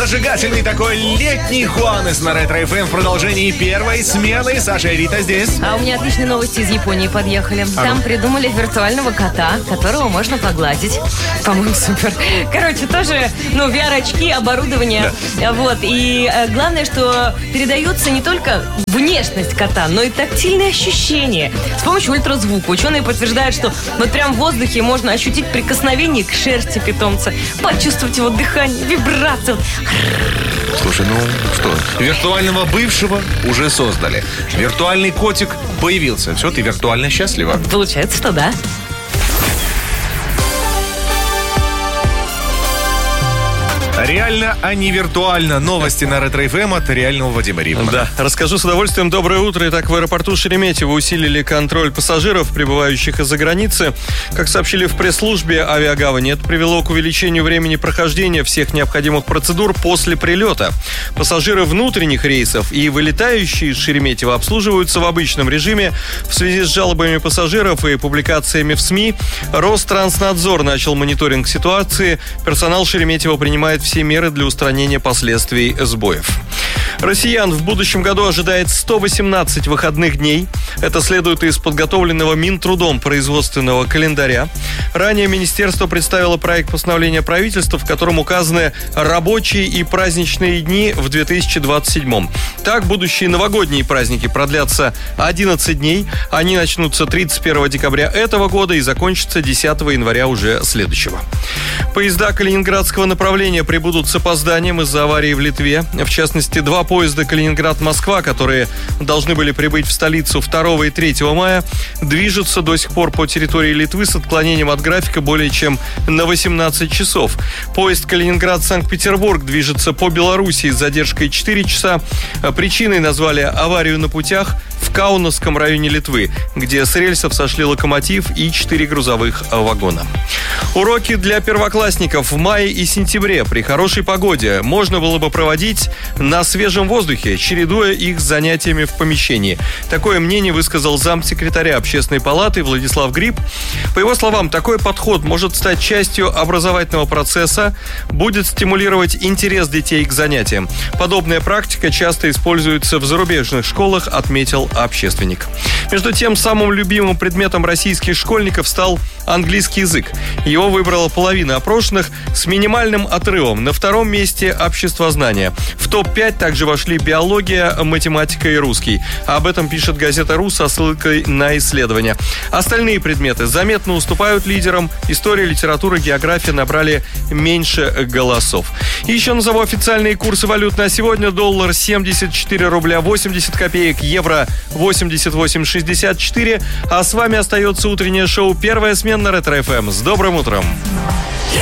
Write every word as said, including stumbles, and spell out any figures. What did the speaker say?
зажигательный такой летний Хуанес на Ретро эф эм в продолжении первой смены. Саша и Рита здесь. А у меня отличные новости из Японии подъехали. А Там ну. придумали виртуального кота, которого можно погладить. По-моему, супер. Короче, тоже, ну, ви ар-очки, оборудование. Да. Вот. И э, главное, что передается не только внешность кота, но и тактильные ощущения. С помощью ультразвука ученые подтверждают, что вот прям в воздухе можно ощутить прикосновение к шерсти питомца, почувствовать его дыхание, вибрацию. Слушай, ну что, виртуального бывшего уже создали. Виртуальный котик появился. Все, ты виртуально счастлива. Получается, что да. Реально, а не виртуально. Новости на Ретро эф эм от реального Вадима Римана. Да, расскажу с удовольствием. Доброе утро. Итак, в аэропорту Шереметьево усилили контроль пассажиров, прибывающих из-за границы. Как сообщили в пресс-службе авиагавани, это привело к увеличению времени прохождения всех необходимых процедур после прилета. Пассажиры внутренних рейсов и вылетающие из Шереметьево обслуживаются в обычном режиме. В связи с жалобами пассажиров и публикациями в СМИ Ространснадзор начал мониторинг ситуации. Персонал Шереметьево принимает все меры для устранения последствий сбоев. Россиян в будущем году ожидает сто восемнадцать выходных дней. Это следует из подготовленного Минтрудом производственного календаря. Ранее министерство представило проект постановления правительства, в котором указаны рабочие и праздничные дни в две тысячи двадцать седьмом. Так, будущие новогодние праздники продлятся одиннадцать дней. Они начнутся тридцать первого декабря этого года и закончатся десятого января уже следующего. Поезда калининградского направления прибудут с опозданием из-за аварии в Литве. В частности, два поезда Калининград-Москва, которые должны были прибыть в столицу второго и третьего мая, движутся до сих пор по территории Литвы с отклонением от графика более чем на восемнадцать часов. Поезд Калининград-Санкт-Петербург движется по Белоруссии с задержкой четыре часа. Причиной назвали аварию на путях в Каунасском районе Литвы, где с рельсов сошли локомотив и четыре грузовых вагона. Уроки для первоклассников в мае и сентябре при хорошей погоде можно было бы проводить на свежем воздухе, чередуя их с занятиями в помещении. Такое мнение высказал замсекретаря Общественной палаты Владислав Гриб. По его словам, такой подход может стать частью образовательного процесса, будет стимулировать интерес детей к занятиям. Подобная практика часто используется в зарубежных школах, отметил общественник. Между тем, самым любимым предметом российских школьников стал английский язык. Его выбрала половина опрошенных с минимальным отрывом. На втором месте обществознание. В топ пять также вошли биология, математика и русский. Об этом пишет газета «Ру» со ссылкой на исследования. Остальные предметы заметно уступают лидерам. История, литература, география набрали меньше голосов. И еще назову официальные курсы валют на сегодня. Доллар семьдесят четыре рубля восемьдесят копеек, евро восемьдесят восемь шестьдесят четыре. А с вами остается утреннее шоу «Первая смена» Ретро эф эм. С добрым утром!